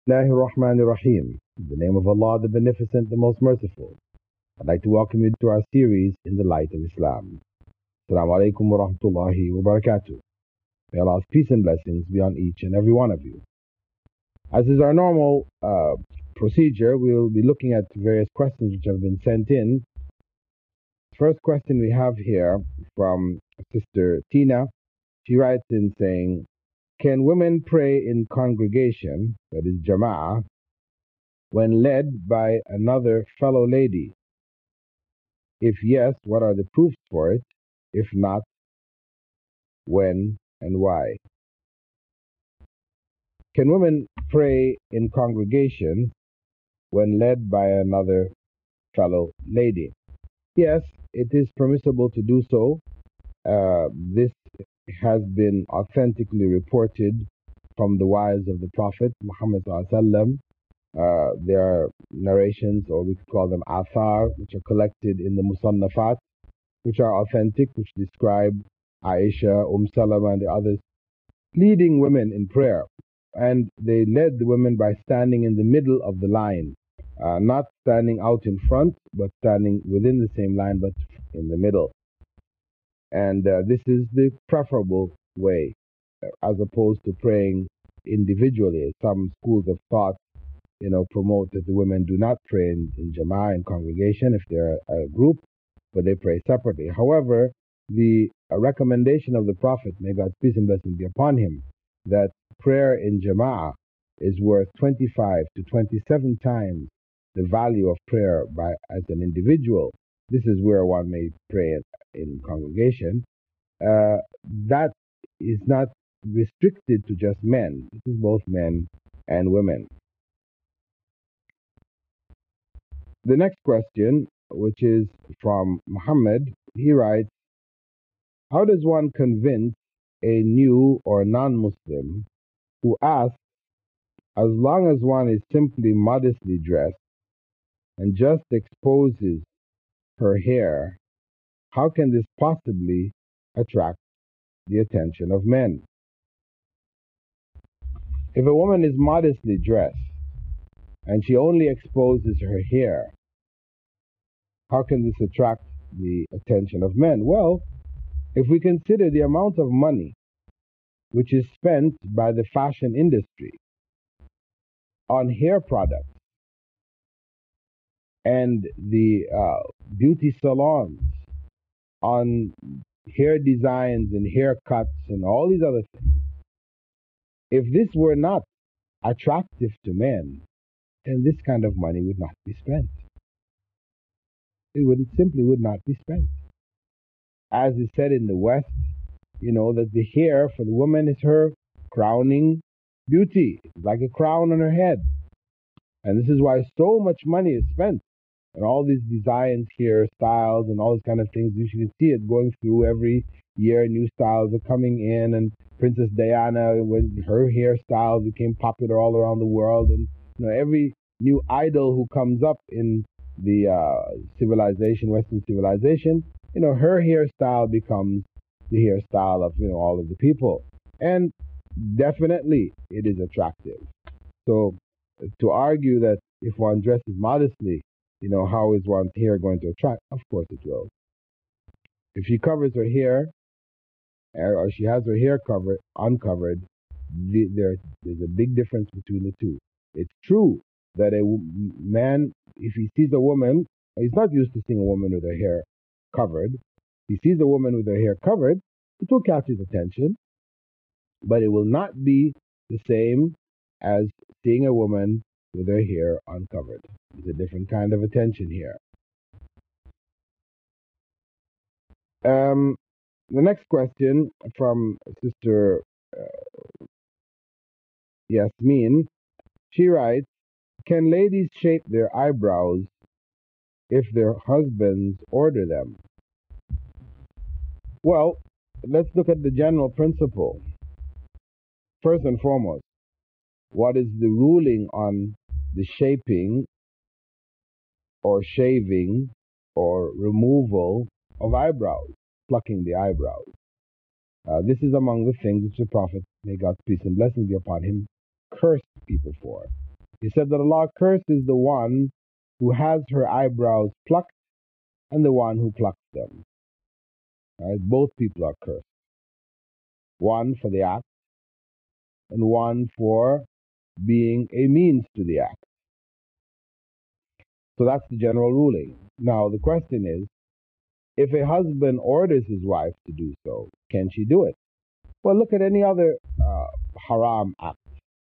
Bismillahir Rahmanir Rahim. In the name of Allah, the Beneficent, the Most Merciful. I'd like to welcome you to our series in the light of Islam. Assalamu alaikum wa rahmatullahi wa barakatuh. May Allah's peace and blessings be on each and every one of you. As is our normal procedure, we'll be looking at various questions which have been sent in. First question we have here from Sister Tina. She writes in saying, can women pray in congregation, that is Jama'ah, when led by another fellow lady? If yes, what are the proofs for it? If not, when and why? Can women pray in congregation when led by another fellow lady? Yes, it is permissible to do so. This has been authentically reported from the wives of the Prophet Muhammad ﷺ. There are narrations, or we could call them athar, which are collected in the Musannafat, which are authentic, which describe Aisha, Salama, and the others leading women in prayer. And they led the women by standing in the middle of the line, not standing out in front, but standing within the same line, but in the middle. And this is the preferable way, as opposed to praying individually. Some schools of thought, promote that the women do not pray in Jama'ah, in congregation, if they're a group, but they pray separately. However, the recommendation of the Prophet, may God's peace and blessing be upon him, that prayer in Jama'ah is worth 25 to 27 times the value of prayer as an individual. This is where one may pray in congregation. That is not restricted to just men. It is both men and women. The next question, which is from Muhammad, he writes, how does one convince a new or non-Muslim who asks, as long as one is simply modestly dressed and just exposes her hair, how can this possibly attract the attention of men? If a woman is modestly dressed and she only exposes her hair, how can this attract the attention of men? Well, if we consider the amount of money which is spent by the fashion industry on hair products and the beauty salons, on hair designs and haircuts and all these other things, if this were not attractive to men, then this kind of money would not be spent. It simply would not be spent. As is said in the West, that the hair for the woman is her crowning beauty. It's like a crown on her head. And this is why so much money is spent on all these designs, hairstyles, and all these kind of things. You can see it going through every year. New styles are coming in, and Princess Diana, when her hairstyle became popular all around the world, and every new idol who comes up in the civilization, Western civilization, her hairstyle becomes the hairstyle of all of the people, and definitely it is attractive. So to argue that if one dresses modestly, how is one's hair going to attract? Of course it will. If she covers her hair, or she has her hair uncovered, there's a big difference between the two. It's true that a man, if he sees a woman, he's not used to seeing a woman with her hair covered. He sees a woman with her hair covered, it will catch his attention, but it will not be the same as seeing a woman with her hair uncovered. It's a different kind of attention here. The next question from Sister Yasmin, she writes, can ladies shape their eyebrows if their husbands order them? Well, let's look at the general principle. First and foremost, what is the ruling on the shaping or shaving or removal of eyebrows, plucking the eyebrows? This is among the things which the Prophet, may God's peace and blessings be upon him, cursed people for. He said that Allah curses the one who has her eyebrows plucked and the one who plucks them. Right? Both people are cursed. One for the act and one for being a means to the act. So that's the general ruling. Now the question is, if a husband orders his wife to do so, can she do it? Well, look at any other haram act.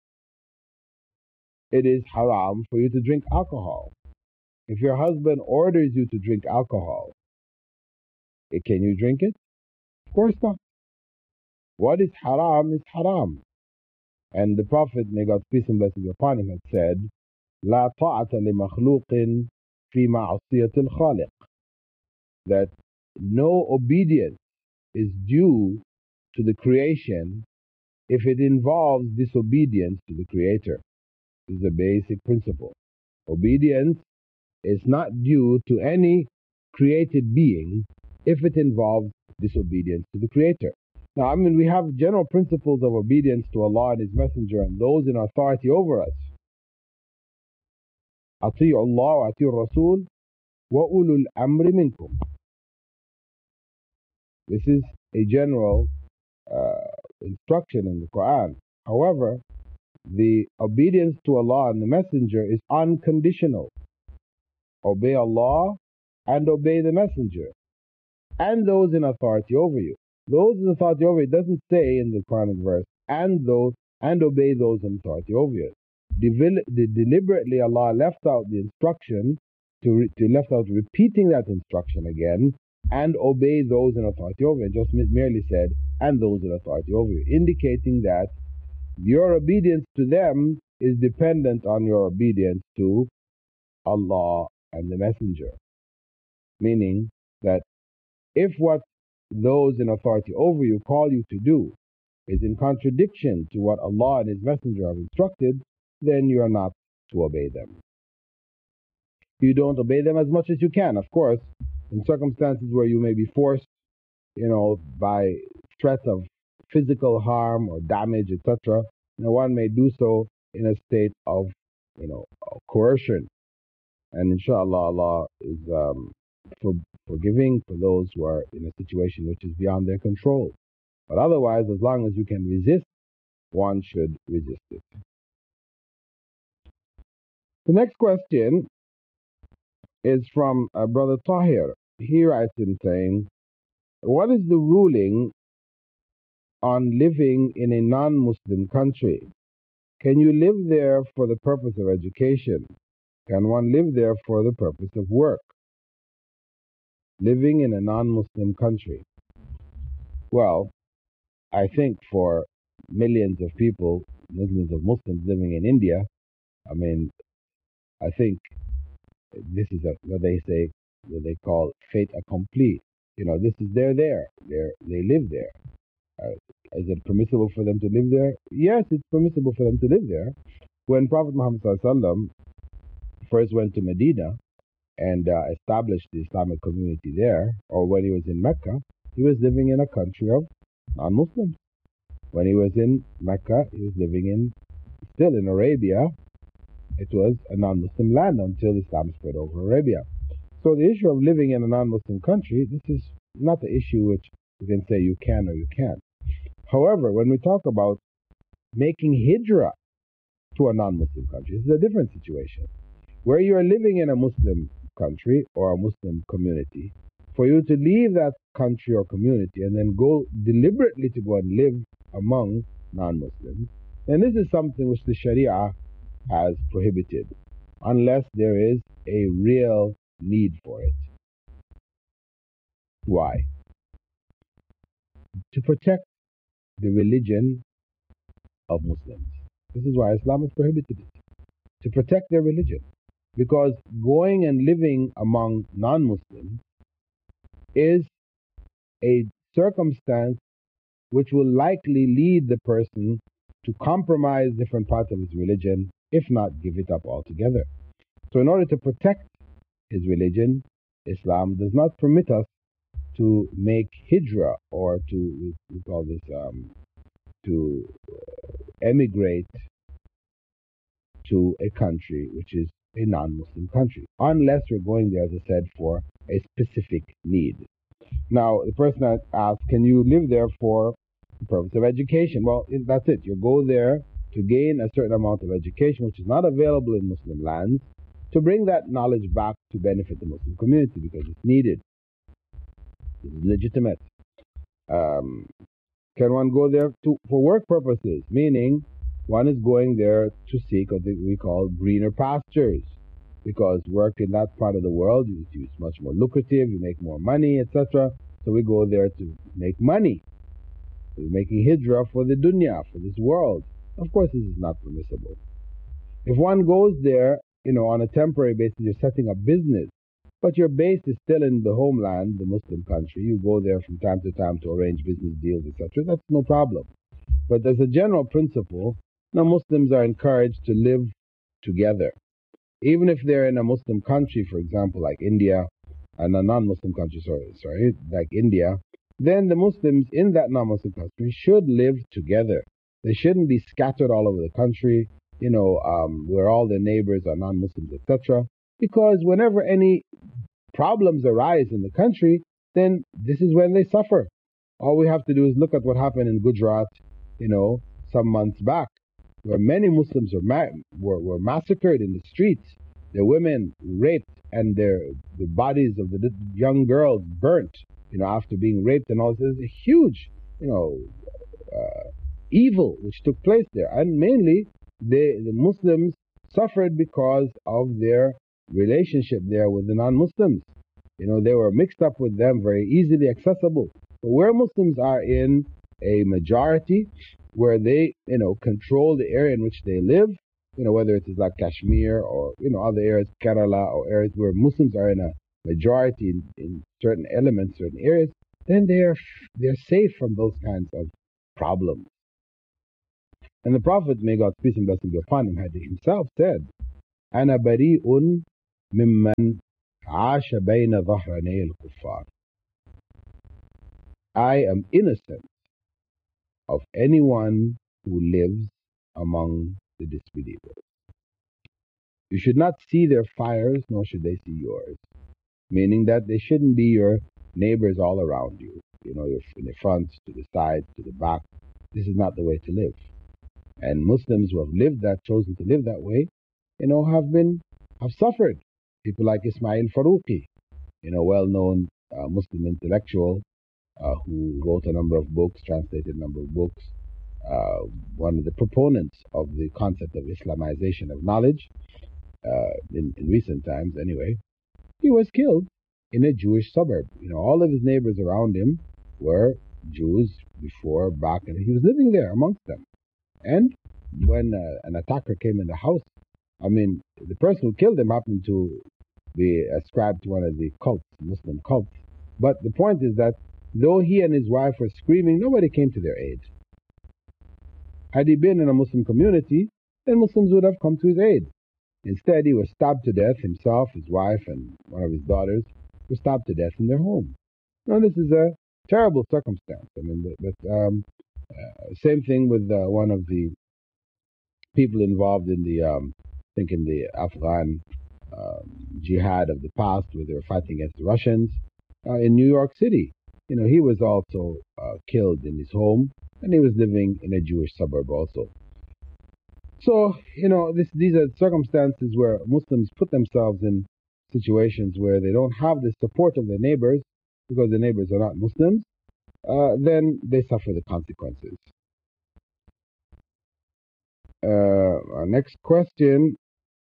It is haram for you to drink alcohol. If your husband orders you to drink alcohol, can you drink it? Of course not. What is haram is haram. And the Prophet, may God's peace and blessings upon him, had said, لا طاعة لمخلوق في معصية الخالق. That no obedience is due to the creation if it involves disobedience to the Creator. This is a basic principle. Obedience is not due to any created being if it involves disobedience to the Creator. Now, I mean, we have general principles of obedience to Allah and His Messenger and those in authority over us. أطيعوا الله وأطيعوا الرسول وأولو الأمر منكم. This is a general instruction in the Quran. However, the obedience to Allah and the Messenger is unconditional. Obey Allah and obey the Messenger and those in authority over you. Those in authority over you doesn't say in the Quranic verse, and obey those in authority over you. Deliberately, Allah left out the instruction left out repeating that instruction again, and obey those in authority over you. Just merely said, and those in authority over you, indicating that your obedience to them is dependent on your obedience to Allah and the Messenger. Meaning that if what those in authority over you call you to do is in contradiction to what Allah and His Messenger have instructed, then you are not to obey them. You don't obey them as much as you can, of course, in circumstances where you may be forced, by threat of physical harm or damage, etc. One may do so in a state of, coercion. And inshallah, Allah is forgiving for those who are in a situation which is beyond their control. But otherwise, as long as you can resist, one should resist it. The next question is from Brother Tahir. He writes in saying, what is the ruling on living in a non-Muslim country? Can you live there for the purpose of education? Can one live there for the purpose of work? Living in a non-Muslim country. Well, I think for millions of people, millions of Muslims living in India, I think this is what they say, what they call fait accompli. They're there. They live there. Is it permissible for them to live there? Yes, it's permissible for them to live there. When Prophet Muhammad ﷺ first went to Medina and established the Islamic community there, or when he was in Mecca, he was living in a country of non-Muslims. When he was in Mecca, he was living still in Arabia. It was a non-Muslim land until Islam spread over Arabia. So the issue of living in a non-Muslim country, this is not the issue which you can say you can or you can't. However, when we talk about making hijrah to a non-Muslim country, this is a different situation. Where you are living in a Muslim country or a Muslim community, for you to leave that country or community and then go deliberately to go and live among non-Muslims, then this is something which the Sharia has prohibited, unless there is a real need for it. Why? To protect the religion of Muslims. This is why Islam has prohibited it. To protect their religion. Because going and living among non-Muslims is a circumstance which will likely lead the person to compromise different parts of his religion, if not give it up altogether. So in order to protect his religion, Islam does not permit us to make hijrah, or to, we call this, to emigrate to a country which is a non-Muslim country, unless we're going there, as I said, for a specific need. Now, the person asks, can you live there for the purpose of education? Well, that's it. You go there to gain a certain amount of education, which is not available in Muslim lands, to bring that knowledge back to benefit the Muslim community because it's needed. It's legitimate. Can one go there for work purposes? Meaning, one is going there to seek what we call greener pastures, because work in that part of the world is much more lucrative, you make more money, etc. So we go there to make money. We're making hijrah for the dunya, for this world. Of course, this is not permissible. If one goes there, on a temporary basis, you're setting up business, but your base is still in the homeland, the Muslim country. You go there from time to time to arrange business deals, etc. That's no problem. But as a general principle, Muslims are encouraged to live together. Even if they're in a Muslim country, for example, like India, and a non-Muslim country, like India, then the Muslims in that non-Muslim country should live together. They shouldn't be scattered all over the country, where all their neighbors are non-Muslims, etc. Because whenever any problems arise in the country, then this is when they suffer. All we have to do is look at what happened in Gujarat, some months back, where many Muslims were massacred in the streets, their women raped, and the bodies of the young girls burnt, after being raped and all this. There's a huge, evil which took place there. And mainly, the Muslims suffered because of their relationship there with the non-Muslims. They were mixed up with them, very easily accessible. But where Muslims are in a majority, where they, control the area in which they live, whether it is like Kashmir or, other areas, Kerala, or areas where Muslims are in a majority in certain elements, certain areas, then they're safe from those kinds of problems. And the Prophet, may God's peace and blessing be upon him, had himself said, أَنَا بَرِيءٌ مِمَّنْ عَاشَ بَيْنَ ظَهْرَنَيِ الْكُفَّارِ. I am innocent of anyone who lives among the disbelievers. You should not see their fires, nor should they see yours. Meaning that they shouldn't be your neighbors all around you. You're in the front, to the side, to the back. This is not the way to live. And Muslims who have lived that, chosen to live that way, have suffered. People like Ismail Faruqi, well-known Muslim intellectual who wrote a number of books, translated a number of books, one of the proponents of the concept of Islamization of knowledge, in recent times anyway. He was killed in a Jewish suburb. All of his neighbors around him were Jews back, and he was living there amongst them. And when an attacker came in the house, the person who killed him happened to be ascribed to one of the cults, Muslim cults. But the point is that though he and his wife were screaming, nobody came to their aid. Had he been in a Muslim community, then Muslims would have come to his aid. Instead, he was stabbed to death. Himself, his wife, and one of his daughters were stabbed to death in their home. Now, this is a terrible circumstance. Same thing with one of the people involved in the, in the Afghan jihad of the past, where they were fighting against the Russians, in New York City. He was also killed in his home, and he was living in a Jewish suburb also. So, these are circumstances where Muslims put themselves in situations where they don't have the support of their neighbors, because the neighbors are not Muslims, then they suffer the consequences. Our next question.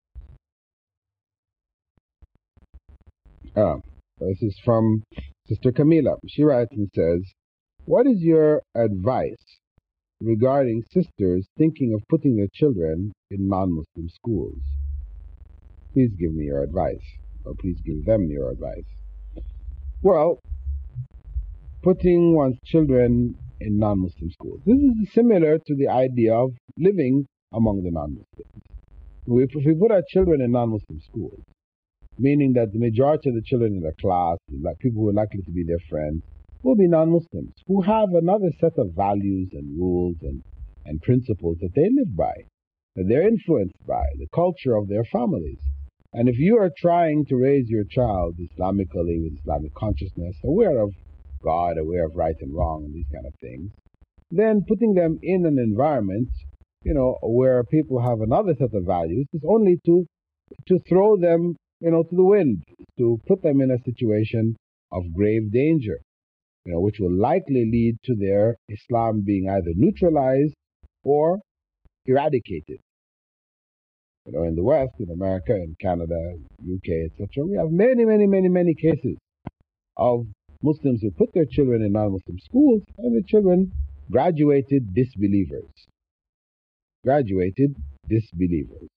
This is from Sister Camila. She writes and says, what is your advice regarding sisters thinking of putting their children in non-Muslim schools? Please give me your advice, or please give them your advice. Well, putting one's children in non-Muslim schools. This is similar to the idea of living among the non-Muslims. If we put our children in non-Muslim schools, meaning that the majority of the children in the class, like people who are likely to be their friends, will be non-Muslims who have another set of values and rules and principles that they live by. that they're influenced by, the culture of their families. And if you are trying to raise your child Islamically with Islamic consciousness, aware of God, aware of right and wrong and these kind of things, then putting them in an environment, where people have another set of values is only to throw them, to the wind, to put them in a situation of grave danger, which will likely lead to their Islam being either neutralized or eradicated. In the West, in America, in Canada, UK, etc., we have many, many, many, many cases of Muslims who put their children in non-Muslim schools, and the children graduated disbelievers. Graduated disbelievers.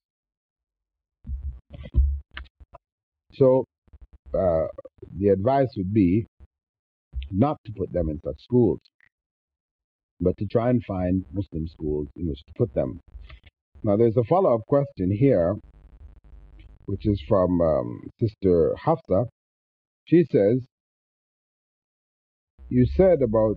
So the advice would be not to put them in such schools, but to try and find Muslim schools in which to put them. Now, there's a follow-up question here, which is from Sister Hafsa. She says, you said about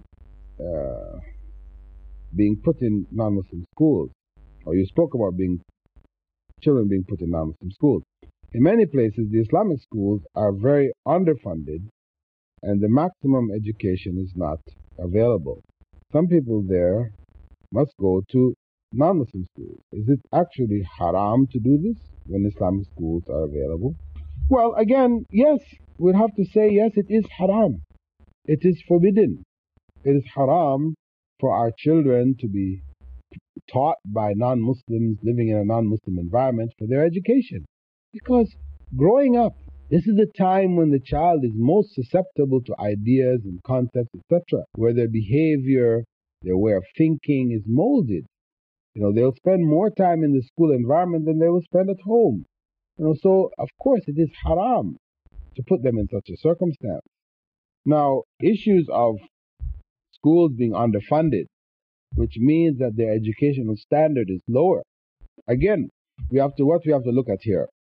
being put in non-Muslim schools, or you spoke about children being put in non-Muslim schools. In many places, the Islamic schools are very underfunded, and the maximum education is not available. Some people there must go to non-Muslim schools. Is it actually haram to do this when Islamic schools are available? Well, again, yes, we'd have to say yes, it is haram. It is forbidden. It is haram for our children to be taught by non-Muslims living in a non-Muslim environment for their education. Because growing up, this is the time when the child is most susceptible to ideas and concepts, etc., where their behavior, their way of thinking is molded. They'll spend more time in the school environment than they will spend at home. So of course it is haram to put them in such a circumstance. Now, issues of schools being underfunded, which means that their educational standard is lower. Again, what we have to look at here,